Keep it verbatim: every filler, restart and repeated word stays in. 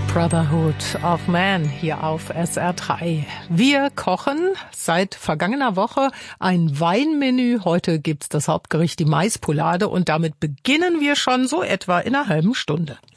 Brotherhood of Man hier auf S R drei. Wir kochen seit vergangener Woche ein Weinmenü. Heute gibt's das Hauptgericht, die Maispoulade, und damit beginnen wir schon so etwa in einer halben Stunde.